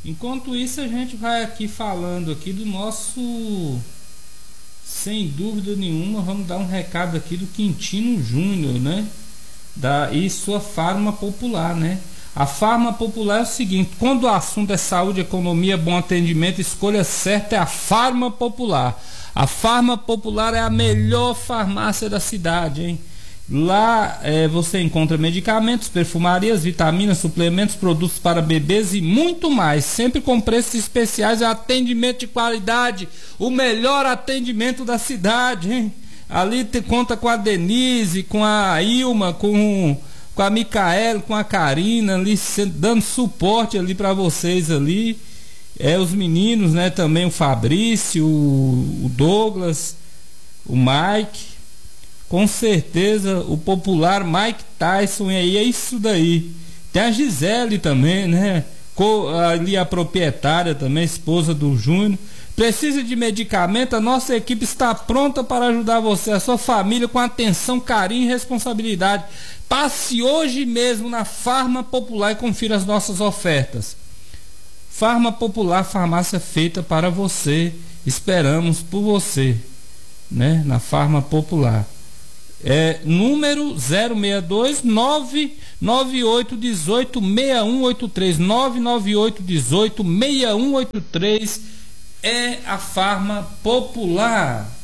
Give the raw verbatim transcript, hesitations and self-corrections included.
Enquanto isso, a gente vai aqui falando aqui do nosso, sem dúvida nenhuma, vamos dar um recado aqui do Quintino Júnior, né? Da, e sua Farma Popular, né? A Farma Popular é o seguinte: quando o assunto é saúde, economia, bom atendimento, escolha certa é a Farma Popular. A Farma Popular é a melhor farmácia da cidade, hein? Lá é, você encontra medicamentos, perfumarias, vitaminas, suplementos, produtos para bebês e muito mais, sempre com preços especiais e atendimento de qualidade, o melhor atendimento da cidade, hein? Ali te conta com a Denise, com a Ilma, com, com a Micaela, com a Karina, ali dando suporte ali para vocês ali. É, os meninos, né, também o Fabrício, o, o Douglas, o Mike. Com certeza o popular Mike Tyson, e aí é isso daí. Tem a Gisele também, né? Ali a proprietária também, esposa do Júnior. Precisa de medicamento? A nossa equipe está pronta para ajudar você, a sua família, com atenção, carinho e responsabilidade. Passe hoje mesmo na Farma Popular e confira as nossas ofertas. Farma Popular, farmácia feita para você. Esperamos por você, né? Na Farma Popular. É, número zero seis dois nove nove oito um oito seis um oito três nove nove oito um oito seis um oito três é a Farma Popular.